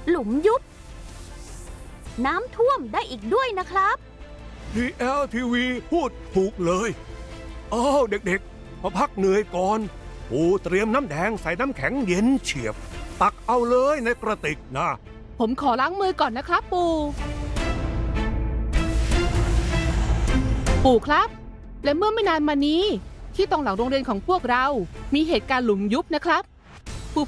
หลุมยุบน้ำท่วมได้อีกด้วยนะครับ DLTV พูดถูกเลยเด็กๆมาพักเหนื่อยก่อนปู่เตรียมน้ำแดงใส่น้ำแข็งเย็นเฉียบตักเอาเลยในกระติกนะผมขอล้างมือก่อนนะครับปู่ครับและเมื่อไม่นานมานี้ที่ตรงหลังโรงเรียนของพวกเรามีเหตุการณ์หลุมยุบนะครับ